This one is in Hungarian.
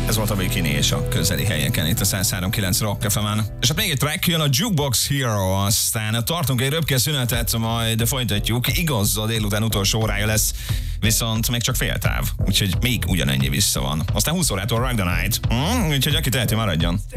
Ez volt a Bikini és a közeli helyeken itt a 103.9 Rock FM-en. És hát még egy track, jön a Jukebox Hero, aztán tartunk egy röpke szünetet, majd folytatjuk. Igaz, a délután utolsó órája lesz, viszont még csak fél táv, úgyhogy még ugyanennyi vissza van. Aztán 20 órától Rock the Night, úgyhogy aki teheti, maradjon.